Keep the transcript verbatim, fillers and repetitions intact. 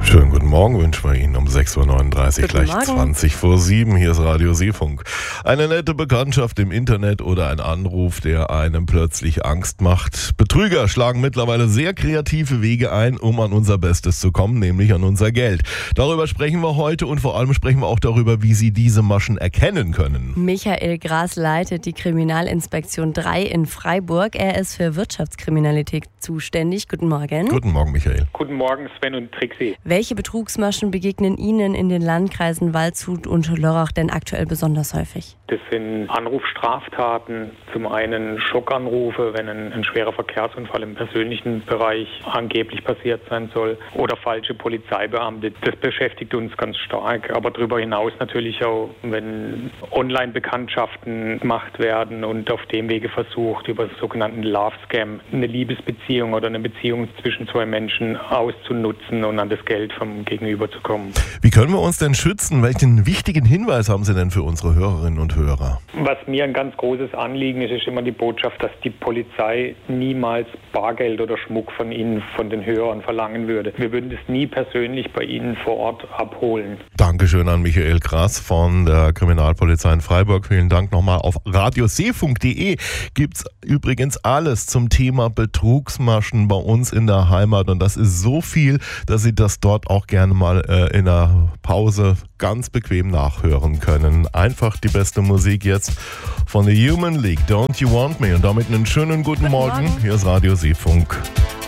Schönen guten Morgen wünschen wir Ihnen um sechs Uhr neununddreißig, Guten gleich Morgen. zwanzig vor sieben. Hier ist Radio Seefunk. Eine nette Bekanntschaft im Internet oder ein Anruf, der einem plötzlich Angst macht. Betrüger schlagen mittlerweile sehr kreative Wege ein, um an unser Bestes zu kommen, nämlich an unser Geld. Darüber sprechen wir heute und vor allem sprechen wir auch darüber, wie Sie diese Maschen erkennen können. Michael Gras leitet die Kriminalinspektion drei in Freiburg. Er ist für Wirtschaftskriminalität zuständig. Guten Morgen. Guten Morgen, Michael. Guten Morgen, Sven und Trixie. Welche Betrugsmaschen begegnen Ihnen in den Landkreisen Waldshut und Lörrach denn aktuell besonders häufig? Das sind Anrufstraftaten, zum einen Schockanrufe, wenn ein, ein schwerer Verkehrsunfall im persönlichen Bereich angeblich passiert sein soll, oder falsche Polizeibeamte. Das beschäftigt uns ganz stark, aber darüber hinaus natürlich auch, wenn Online-Bekanntschaften gemacht werden und auf dem Wege versucht, über den sogenannten Love-Scam eine Liebesbeziehung oder eine Beziehung zwischen zwei Menschen auszunutzen und an das Geld vom Gegenüber zu kommen. Wie können wir uns denn schützen? Welchen wichtigen Hinweis haben Sie denn für unsere Hörerinnen und Hörer? Was mir ein ganz großes Anliegen ist, ist immer die Botschaft, dass die Polizei niemals Bargeld oder Schmuck von Ihnen, von den Hörern verlangen würde. Wir würden das nie persönlich bei Ihnen vor Ort abholen. Dankeschön an Michael Gras von der Kriminalpolizei in Freiburg. Vielen Dank nochmal. Auf radioseefunk punkt de gibt es übrigens alles zum Thema Betrugsmaschen bei uns in der Heimat. Und das ist so viel, dass Sie das dort auch gerne mal äh, in der Pause ganz bequem nachhören können. Einfach die beste Musik jetzt von The Human League, Don't You Want Me? Und damit einen schönen guten, Guten Morgen. Morgen. Hier ist Radio Seefunk.